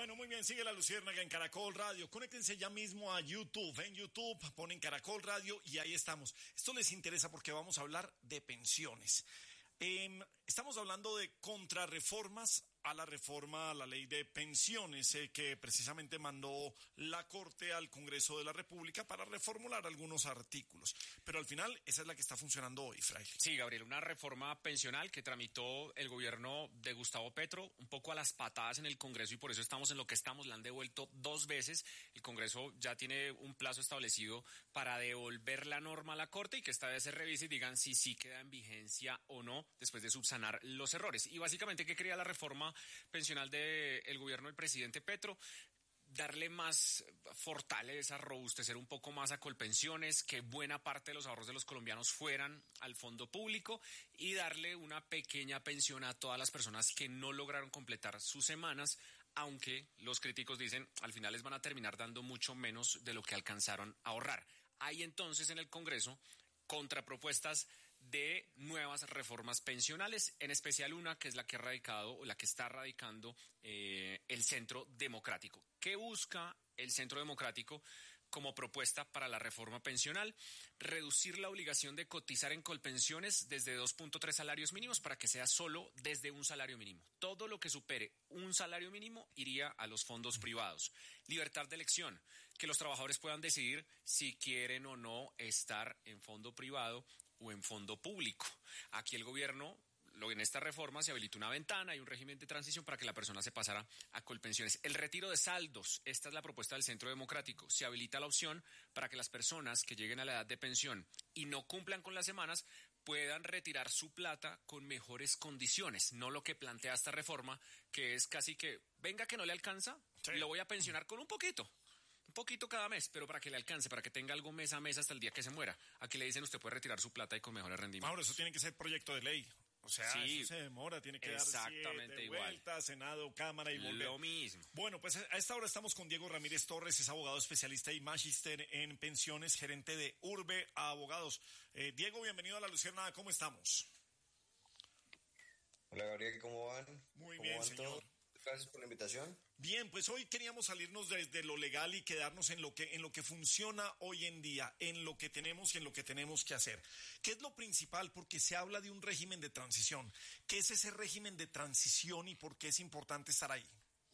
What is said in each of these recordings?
Bueno, muy bien, sigue La Luciérnaga en Caracol Radio. Conéctense ya mismo a YouTube. En YouTube ponen Caracol Radio y ahí estamos. Esto les interesa porque vamos a hablar de pensiones. Estamos hablando de contrarreformas a la reforma a la ley de pensiones que precisamente mandó la Corte al Congreso de la República para reformular algunos artículos. Pero al final esa es la que está funcionando hoy, Fraile. Sí, Gabriel, una reforma pensional que tramitó el gobierno de Gustavo Petro un poco a las patadas en el Congreso y por eso estamos en lo que estamos. La han devuelto 2 veces. El Congreso ya tiene un plazo establecido para devolver la norma a la Corte y que esta vez se revise y digan si sí queda en vigencia o no después de subsanar los errores. Y básicamente, ¿qué quería la reforma pensional del gobierno del presidente Petro? Darle más fortaleza, robustecer un poco más a Colpensiones, que buena parte de los ahorros de los colombianos fueran al fondo público y darle una pequeña pensión a todas las personas que no lograron completar sus semanas, aunque los críticos dicen al final les van a terminar dando mucho menos de lo que alcanzaron a ahorrar. Hay entonces en el Congreso contrapropuestas de nuevas reformas pensionales, en especial una que es la que ha radicado o la que está radicando el Centro Democrático. ¿Qué busca el Centro Democrático como propuesta para la reforma pensional? Reducir la obligación de cotizar en Colpensiones desde 2.3 salarios mínimos para que sea solo desde un salario mínimo. Todo lo que supere un salario mínimo iría a los fondos privados. Libertad de elección, que los trabajadores puedan decidir si quieren o no estar en fondo privado o en fondo público. Aquí el gobierno, en esta reforma se habilitó una ventana y un régimen de transición para que la persona se pasara a Colpensiones. El retiro de saldos, esta es la propuesta del Centro Democrático. Se habilita la opción para que las personas que lleguen a la edad de pensión y no cumplan con las semanas puedan retirar su plata con mejores condiciones, no lo que plantea esta reforma, que es casi que, venga que no le alcanza, sí, lo voy a pensionar con un poquito cada mes, pero para que le alcance, para que tenga algo mes a mes hasta el día que se muera. Aquí le dicen usted puede retirar su plata y con mejores rendimientos. Ahora, eso tiene que ser proyecto de ley. O sea, sí, eso se demora, tiene que dar 7 vueltas, Senado, Cámara y volver. Lo mismo. Bueno, pues a esta hora estamos con Diego Ramírez Torres, es abogado especialista y magíster en pensiones, gerente de Urbe Abogados. Diego, bienvenido a La Luciérnaga, ¿cómo estamos? Hola, Gabriel, ¿cómo van? Muy bien, señor. Todos? Gracias por la invitación. Bien, pues hoy queríamos salirnos desde lo legal y quedarnos en lo que funciona hoy en día, en lo que tenemos y en lo que tenemos que hacer. ¿Qué es lo principal? Porque se habla de un régimen de transición. ¿Qué es ese régimen de transición y por qué es importante estar ahí?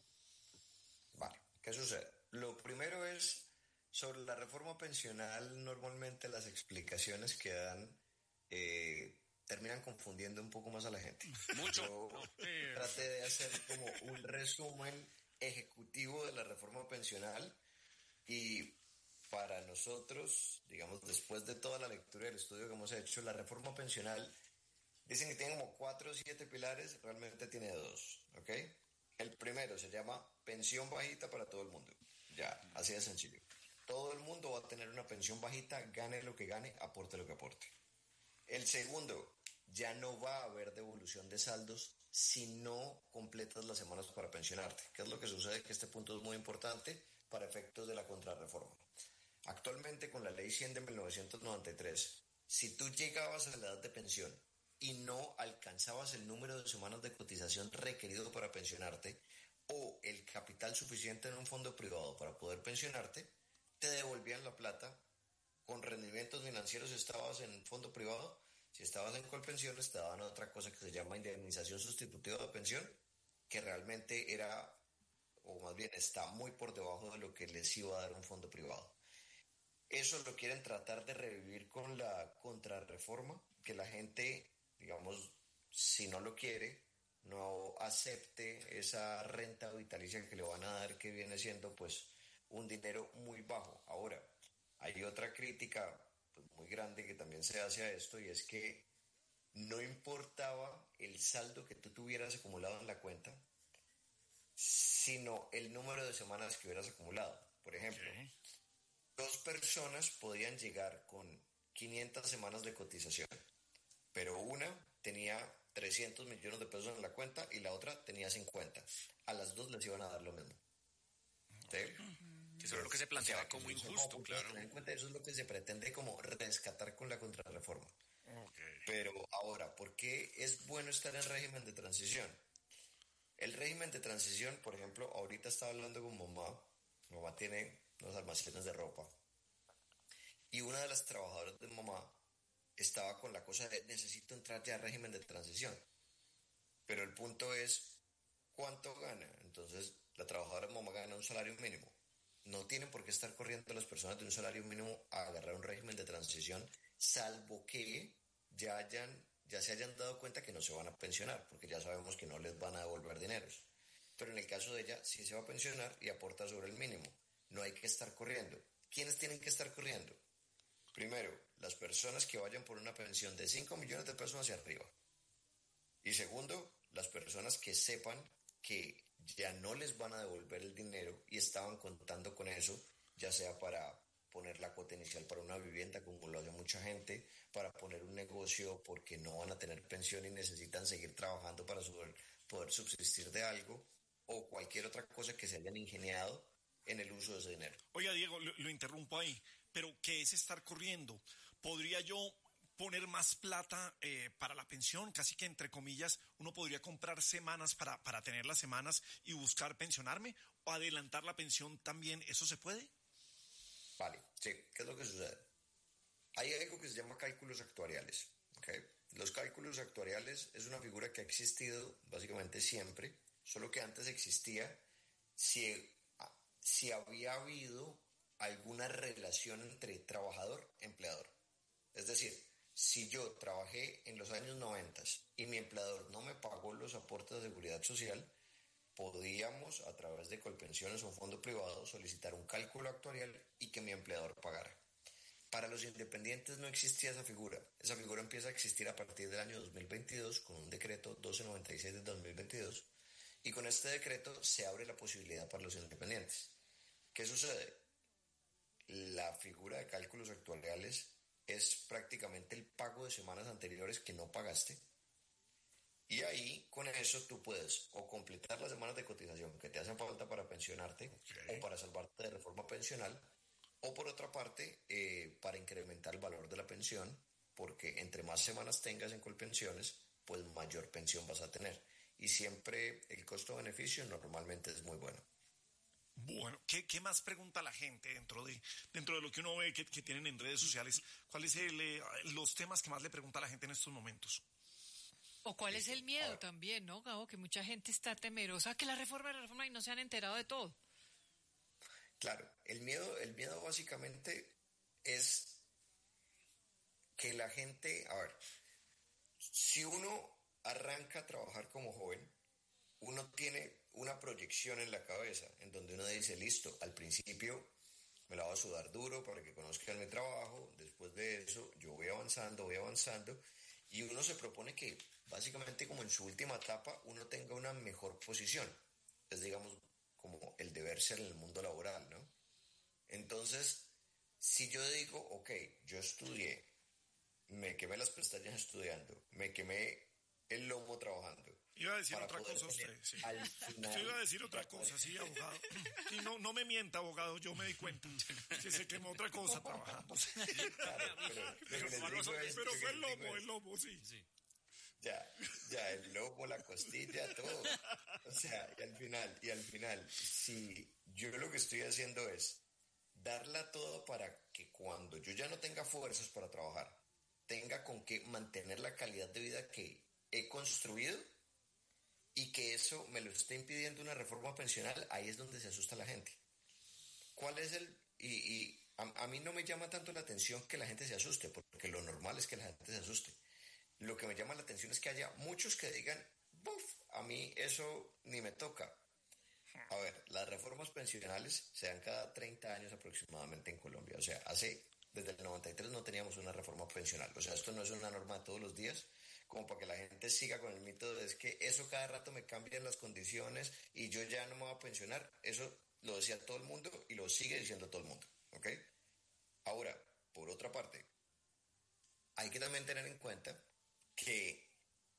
Vale, ¿qué sucede? Lo primero es, sobre la reforma pensional, normalmente las explicaciones que dan terminan confundiendo un poco más a la gente. Mucho. Yo traté de hacer como un resumen ejecutivo de la reforma pensional y para nosotros, digamos, después de toda la lectura y el estudio que hemos hecho, la reforma pensional, dicen que tiene como 4 o 7 pilares, realmente tiene 2, ¿ok? El primero se llama pensión bajita para todo el mundo, ya, así de sencillo. Todo el mundo va a tener una pensión bajita, gane lo que gane, aporte lo que aporte. El segundo, ya no va a haber devolución de saldos si no completas las semanas para pensionarte. ¿Qué es lo que sucede? Que este punto es muy importante para efectos de la contrarreforma. Actualmente, con la ley 100 de 1993, si tú llegabas a la edad de pensión y no alcanzabas el número de semanas de cotización requerido para pensionarte o el capital suficiente en un fondo privado para poder pensionarte, te devolvían la plata con rendimientos financieros si estabas en fondo privado. Si estabas en Colpensiones, te daban otra cosa que se llama indemnización sustitutiva de pensión, que realmente era, o más bien está muy por debajo de lo que les iba a dar un fondo privado. Eso lo quieren tratar de revivir con la contrarreforma, que la gente, digamos, si no lo quiere, no acepte esa renta vitalicia que le van a dar, que viene siendo pues un dinero muy bajo. Ahora, hay otra crítica pues muy grande que también se hace a esto, y es que no importaba el saldo que tú tuvieras acumulado en la cuenta, sino el número de semanas que hubieras acumulado. Por ejemplo, 2 personas podían llegar con 500 semanas de cotización, pero una tenía 300 millones de pesos en la cuenta y la otra tenía 50. A las 2 les iban a dar lo mismo. ¿Sí? Eso es lo que se planteaba como injusto, claro. Tener en cuenta, eso es lo que se pretende como rescatar con la contrarreforma. Okay. Pero ahora, ¿por qué es bueno estar en régimen de transición? El régimen de transición, por ejemplo, ahorita estaba hablando con mamá. Mamá tiene unos almacenes de ropa. Y una de las trabajadoras de mamá estaba con la cosa de necesito entrar ya al régimen de transición. Pero el punto es, ¿cuánto gana? Entonces, la trabajadora de mamá gana un salario mínimo. No tienen por qué estar corriendo las personas de un salario mínimo a agarrar un régimen de transición, salvo que ya se hayan dado cuenta que no se van a pensionar, porque ya sabemos que no les van a devolver dineros. Pero en el caso de ella, sí se va a pensionar y aporta sobre el mínimo. No hay que estar corriendo. ¿Quiénes tienen que estar corriendo? Primero, las personas que vayan por una pensión de 5 millones de pesos hacia arriba. Y segundo, las personas que sepan que ya no les van a devolver el dinero y estaban contando con eso, ya sea para poner la cuota inicial para una vivienda, como lo hace mucha gente, para poner un negocio porque no van a tener pensión y necesitan seguir trabajando para poder subsistir de algo, o cualquier otra cosa que se hayan ingeniado en el uso de ese dinero. Oiga, Diego, lo interrumpo ahí, pero ¿qué es estar corriendo? ¿Podría yo poner más plata para la pensión? Casi que entre comillas, uno podría comprar semanas para tener las semanas y buscar pensionarme, o adelantar la pensión también, ¿eso se puede? Vale, sí, ¿qué es lo que sucede? Hay algo que se llama cálculos actuariales, ¿ok? Los cálculos actuariales es una figura que ha existido básicamente siempre, solo que antes existía si había habido alguna relación entre trabajador-empleador. Es decir, si yo trabajé en los años 90 y mi empleador no me pagó los aportes de seguridad social, podíamos, a través de Colpensiones o un fondo privado, solicitar un cálculo actuarial y que mi empleador pagara. Para los independientes no existía esa figura. Esa figura empieza a existir a partir del año 2022 con un decreto 1296 de 2022, y con este decreto se abre la posibilidad para los independientes. ¿Qué sucede? La figura de cálculos actuariales es prácticamente el pago de semanas anteriores que no pagaste, y ahí con eso tú puedes o completar las semanas de cotización que te hacen falta para pensionarte, o para salvarte de reforma pensional, o por otra parte para incrementar el valor de la pensión, porque entre más semanas tengas en Colpensiones, pues mayor pensión vas a tener, y siempre el costo-beneficio normalmente es muy bueno. Bueno, ¿qué más pregunta la gente dentro de lo que uno ve que tienen en redes sociales? ¿Cuáles son los temas que más le pregunta a la gente en estos momentos? O cuál es el miedo también, ¿no, Gabo? Que mucha gente está temerosa que la reforma y no se han enterado de todo. Claro, el miedo básicamente es que la gente, a ver, si uno arranca a trabajar como joven, uno tiene una proyección en la cabeza en donde uno dice, listo, al principio me la voy a sudar duro para que conozcan mi trabajo, después de eso yo voy avanzando, y uno se propone que básicamente como en su última etapa uno tenga una mejor posición. Es, digamos, como el deber ser en el mundo laboral, ¿no? Entonces, si yo digo, ok, yo estudié, me quemé las pestañas estudiando, me quemé el lomo trabajando. Iba a decir otra cosa usted, sí. Usted iba a decir otra cosa, sí, abogado. Y no me mienta, abogado, yo me di cuenta que se quemó otra cosa trabajando. Claro, pero fue el lomo, sí. Ya, el lomo, la costilla, todo. O sea, y al final, si yo lo que estoy haciendo es darla todo para que cuando yo ya no tenga fuerzas para trabajar, tenga con qué mantener la calidad de vida que he construido, y que eso me lo esté impidiendo una reforma pensional, ahí es donde se asusta la gente. ¿Cuál es a mí no me llama tanto la atención que la gente se asuste, porque lo normal es que la gente se asuste. Lo que me llama la atención es que haya muchos que digan, ¡buf! A mí eso ni me toca. A ver, las reformas pensionales se dan cada 30 años aproximadamente en Colombia. O sea, desde el 93 no teníamos una reforma pensional. O sea, esto no es una norma de todos los días, como para que la gente siga con el mito de es que eso cada rato me cambian las condiciones y yo ya no me voy a pensionar. Eso lo decía todo el mundo y lo sigue diciendo todo el mundo, ¿ok? Ahora, por otra parte, hay que también tener en cuenta que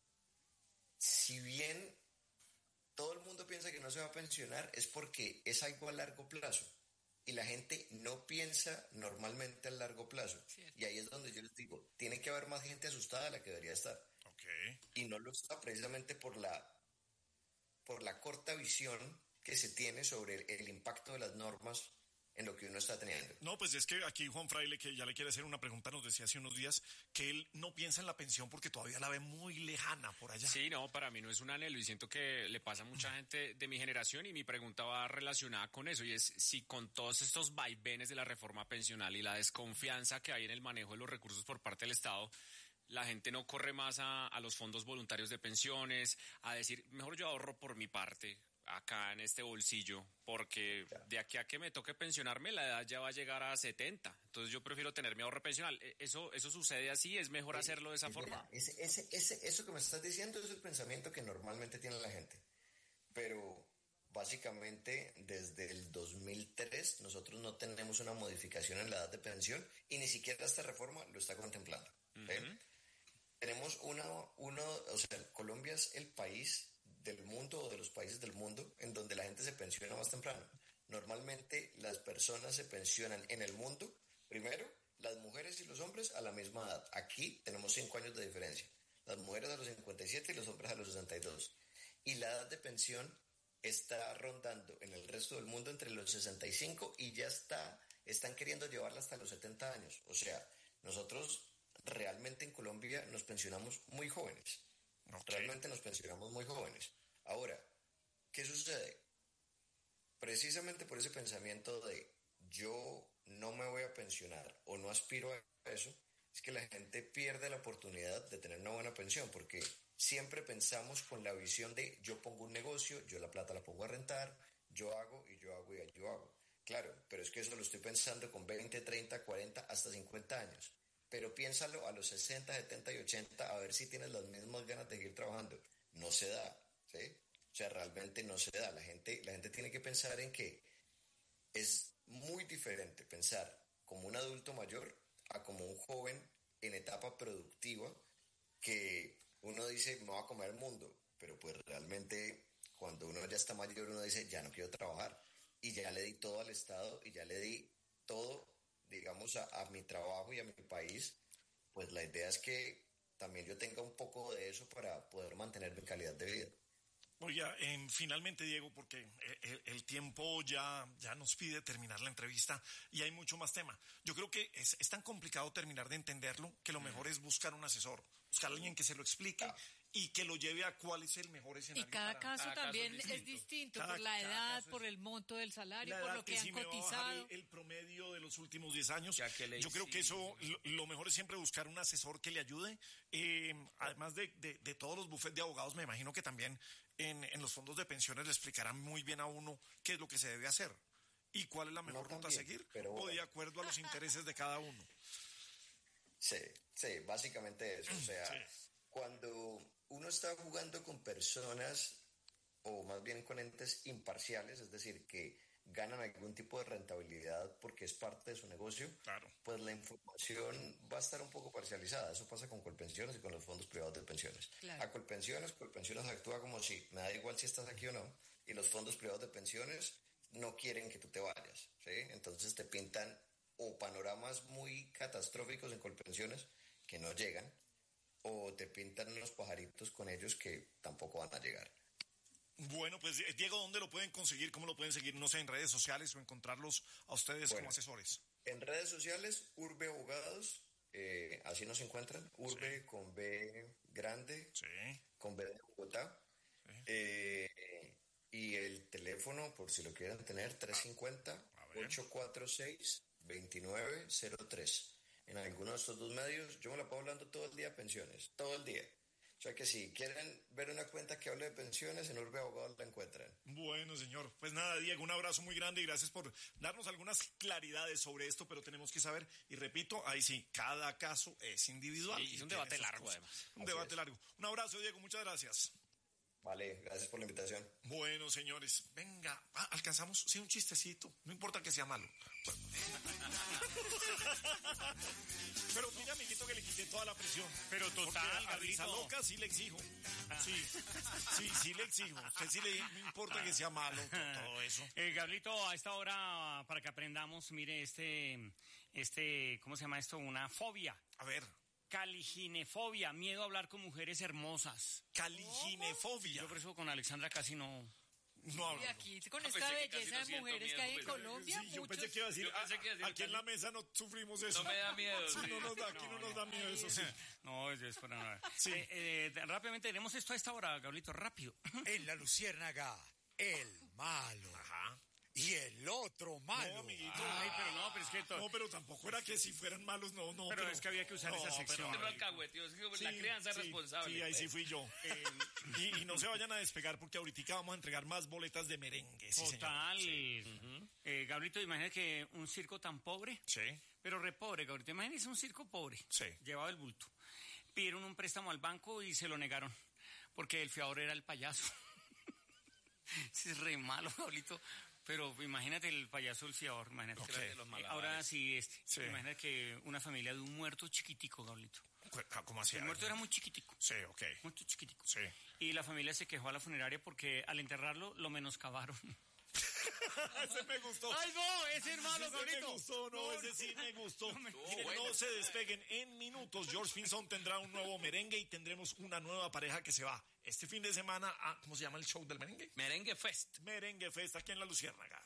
si bien todo el mundo piensa que no se va a pensionar, es porque es algo a largo plazo. Y la gente no piensa normalmente a largo plazo. Cierto. Y ahí es donde yo les digo, tiene que haber más gente asustada de la que debería estar. Okay. Y no lo está precisamente por por la corta visión que se tiene sobre el impacto de las normas en lo que uno está teniendo. No, pues es que aquí Juan Fraile, que ya le quiere hacer una pregunta, nos decía hace unos días que él no piensa en la pensión porque todavía la ve muy lejana por allá. Sí, no, para mí no es un anhelo y siento que le pasa a mucha gente de mi generación y mi pregunta va relacionada con eso y es si con todos estos vaivenes de la reforma pensional y la desconfianza que hay en el manejo de los recursos por parte del Estado, la gente no corre más a los fondos voluntarios de pensiones, a decir, mejor yo ahorro por mi parte acá en este bolsillo, porque de aquí a que me toque pensionarme, la edad ya va a llegar a 70. Entonces yo prefiero tener mi ahorro pensional. ¿Eso sucede así? ¿Es mejor hacerlo de esa forma? Eso que me estás diciendo es el pensamiento que normalmente tiene la gente. Pero básicamente desde el 2003 nosotros no tenemos una modificación en la edad de pensión y ni siquiera esta reforma lo está contemplando. Tenemos o sea, Colombia es el país del mundo o de los países del mundo en donde la gente se pensiona más temprano. Normalmente las personas se pensionan en el mundo, primero, las mujeres y los hombres a la misma edad. Aquí tenemos 5 años de diferencia. Las mujeres a los 57 y los hombres a los 62. Y la edad de pensión está rondando en el resto del mundo entre los 65 y ya están queriendo llevarla hasta los 70 años. O sea, nosotros realmente en Colombia nos pensionamos muy jóvenes. Realmente nos pensionamos muy jóvenes. Ahora, ¿qué sucede? Precisamente por ese pensamiento de yo no me voy a pensionar o no aspiro a eso, es que la gente pierde la oportunidad de tener una buena pensión, porque siempre pensamos con la visión de yo pongo un negocio, yo la plata la pongo a rentar, yo hago y yo hago y yo hago. Claro, pero es que eso lo estoy pensando con 20, 30, 40, hasta 50 años. Pero piénsalo a los 60, 70 y 80, a ver si tienes las mismas ganas de seguir trabajando. No se da, ¿sí? O sea, realmente no se da. La gente tiene que pensar en que es muy diferente pensar como un adulto mayor a como un joven en etapa productiva que uno dice, me voy a comer el mundo, pero pues realmente cuando uno ya está mayor uno dice, ya no quiero trabajar y ya le di todo al Estado y ya le di todo, digamos, a mi trabajo y a mi país. Pues la idea es que también yo tenga un poco de eso para poder mantener mi calidad de vida. Oiga, finalmente, Diego, porque el tiempo ya nos pide terminar la entrevista y hay mucho más tema. Yo creo que es tan complicado terminar de entenderlo que lo mejor es buscar un asesor, buscar a alguien que se lo explique y que lo lleve a cuál es el mejor escenario. Y cada caso también es distinto, por la edad, por el monto del salario, por lo que han cotizado. El promedio de los últimos 10 años. Yo creo que eso, lo mejor es siempre buscar un asesor que le ayude. Además de todos los bufetes de abogados, me imagino que también en los fondos de pensiones le explicarán muy bien a uno qué es lo que se debe hacer y cuál es la mejor ruta a seguir, o de acuerdo a los intereses de cada uno. Sí, básicamente eso. O sea, cuando uno está jugando con personas, o más bien con entes imparciales, es decir, que ganan algún tipo de rentabilidad porque es parte de su negocio, pues la información va a estar un poco parcializada. Eso pasa con Colpensiones y con los fondos privados de pensiones. A Colpensiones actúa como si me da igual si estás aquí o no, y los fondos privados de pensiones no quieren que tú te vayas, ¿sí? Entonces te pintan o panoramas muy catastróficos en Colpensiones que no llegan, o te pintan unos pajaritos con ellos que tampoco van a llegar. Bueno, pues Diego, ¿dónde lo pueden conseguir? ¿Cómo lo pueden seguir? No sé, en redes sociales o encontrarlos a ustedes como asesores. En redes sociales, Urbe Abogados, así nos encuentran. Urbe con B grande, con B de Bogotá. Y el teléfono, por si lo quieren tener, 350-846-2903. En alguno de estos dos medios, yo me la puedo hablando todo el día de pensiones, todo el día. O sea que si quieren ver una cuenta que hable de pensiones, en Urbe Abogados la encuentran. Bueno, señor. Pues nada, Diego, un abrazo muy grande y gracias por darnos algunas claridades sobre esto, pero tenemos que saber, y repito, ahí sí, cada caso es individual. Sí, es un debate largo, además. Un debate largo. Un abrazo, Diego, muchas gracias. Vale, gracias por la invitación. Bueno, señores, venga, alcanzamos, sí, un chistecito, no importa que sea malo. Pero mira, amiguito, que le quité toda la presión. Pero total, a risa loca sí le exijo. Sí le exijo. Usted sí no importa que sea malo, todo eso. Gablito, a esta hora, para que aprendamos, mire, ¿cómo se llama esto? Una fobia. A ver. Caliginefobia, miedo a hablar con mujeres hermosas. Caliginefobia. Yo por eso con Alexandra casi no... No hablo. Y aquí, con Pensé esta que casi belleza no de siento mujeres que miedo, hay en pues. Colombia, Sí, yo muchos... pensé que iba a decir, Yo pensé que iba a decir aquí en la mesa no sufrimos eso. No me da miedo. Sí, Sí. no nos da, aquí no nos da miedo, eso sí. No, es para nada. Sí. Rápidamente, tenemos esto a esta hora, Gabrielito, rápido. En la luciérnaga, el malo. Ajá. Y el otro malo. No, amiguito. Ay, pero es que... No, pero tampoco era que si fueran malos, no. Pero es que había que usar esa sección. Usted no alcahueteó, es que la crianza es responsable. Sí, ahí sí fui yo. Y no se vayan a despegar porque ahorita vamos a entregar más boletas de merengue. Sí, señor. Total. Gabrielito, imagínate que un circo tan pobre, Sí. pero re pobre, Gabrielito. Imagínese un circo pobre, Sí. llevaba el bulto. Pidieron un préstamo al banco y se lo negaron, porque el fiador era el payaso. Sí, es re malo, Gabrielito. Pero imagínate el payaso, el fiador, imagínate. Ok. De los malabares. Ahora sí, Sí. imagínate que una familia de un muerto chiquitico, Gabrielito. ¿Cómo así? El muerto era muy chiquitico. Sí, ok. Muerto chiquitico. Sí. Y la familia se quejó a la funeraria porque al enterrarlo lo menoscabaron. Ese me gustó. ¡Ay, no! ¡Ese hermano, Ese me Gabrielito! gustó, no, ese sí me gustó. Miren, no se despeguen. En minutos, George Pinzón tendrá un nuevo merengue y tendremos una nueva pareja que se va este fin de semana a, ¿cómo se llama el show del merengue? Merengue Fest. Merengue Fest aquí en La Luciérnaga.